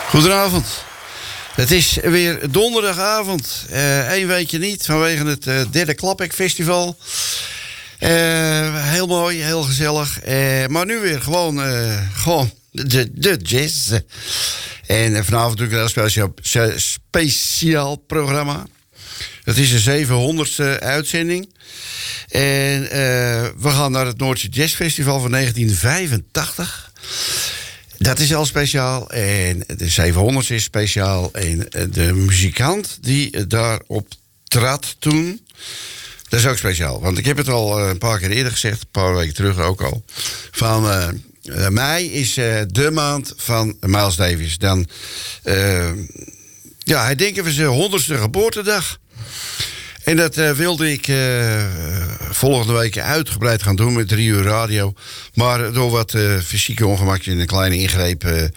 Goedenavond. Het is weer donderdagavond. Eén weekje niet vanwege het derde Klapek Festival. Heel mooi, heel gezellig. Maar nu weer gewoon de jazz. En vanavond natuurlijk een heel speciaal programma. Het is de 700ste uitzending. En we gaan naar het Noordse Jazz Festival van 1985. Dat is al speciaal. En de 700 is speciaal. En de muzikant die daarop trad toen, dat is ook speciaal. Want ik heb het al een paar keer eerder gezegd, een paar weken terug ook al. Van mei is de maand van Miles Davis. Dan herdenken we zijn 100ste geboortedag. En dat wilde ik volgende week uitgebreid gaan doen met 3 uur radio. Maar door wat fysieke ongemakjes en een kleine ingreep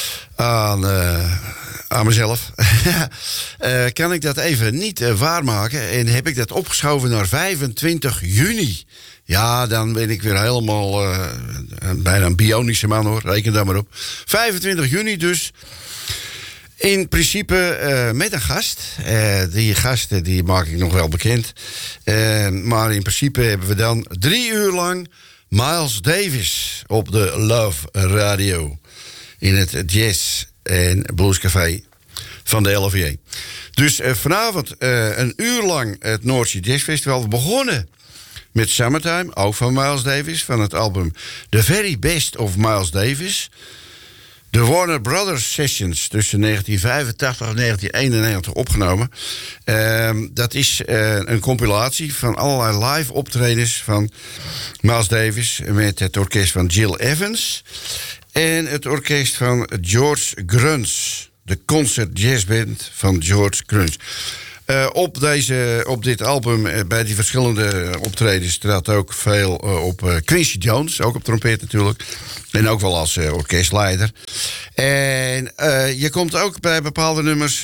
aan mezelf kan ik dat even niet waarmaken. En heb ik dat opgeschoven naar 25 juni. Ja, dan ben ik weer helemaal bijna een bionische man, hoor. Reken daar maar op. 25 juni dus. In principe met een gast. Die gasten die maak ik nog wel bekend. Maar in principe hebben we dan 3 uur lang Miles Davis op de Love Radio. In het Jazz en Blues Café van de LVJ. Dus vanavond een uur lang het Noordse Jazz Festival. We begonnen met Summertime, ook van Miles Davis. Van het album The Very Best of Miles Davis. De Warner Brothers Sessions tussen 1985 en 1991 opgenomen. Dat is een compilatie van allerlei live optredens van Miles Davis met het orkest van Gil Evans en het orkest van George Gruns, de concert jazzband van George Gruns. Op dit album, bij die verschillende optredens, trad ook veel op Quincy Jones, ook op trompet natuurlijk. En ook wel als orkestleider. En je komt ook bij bepaalde nummers,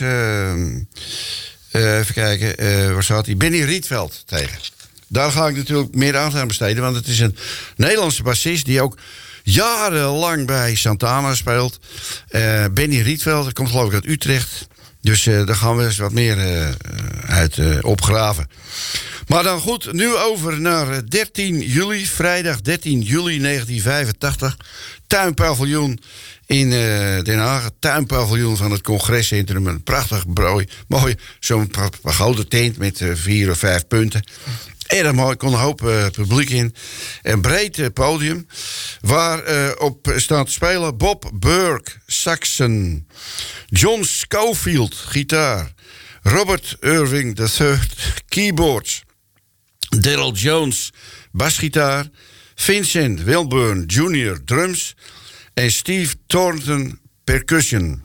even kijken, waar staat hij? Benny Rietveld tegen. Daar ga ik natuurlijk meer aandacht aan besteden, want het is een Nederlandse bassist die ook jarenlang bij Santana speelt. Benny Rietveld, dat komt geloof ik uit Utrecht. Dus daar gaan we eens wat meer uit opgraven. Maar dan goed, nu over naar 13 juli, vrijdag 13 juli 1985. Tuinpaviljoen in Den Haag. Tuinpaviljoen van het Congrescentrum. Een prachtig mooi zo'n gouden tent met 4 of 5 punten. Erg mooi, kon een hoop publiek in. Een breed podium. Waar op staat te spelen Bob Burke, saxen. John Scofield, gitaar. Robert Irving III, keyboards. Daryl Jones, basgitaar. Vincent Wilburn Jr., drums. En Steve Thornton, percussion.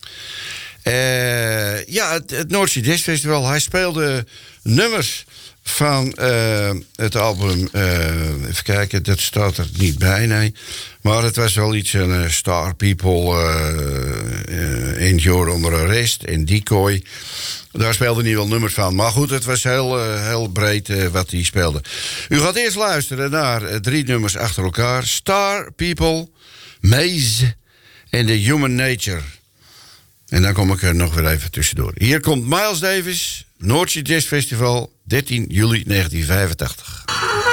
Het Noordse Jazz Festival. Hij speelde nummers van het album, even kijken, dat staat er niet bij, nee. Maar het was wel iets, Star People, Endure Under Arrest en Decoy. Daar speelde hij wel nummers van. Maar goed, het was heel breed wat hij speelde. U gaat eerst luisteren naar 3 nummers achter elkaar. Star People, Maze en The Human Nature. En dan kom ik er nog weer even tussendoor. Hier komt Miles Davis, Noordse Jazz Festival, 13 juli 1985.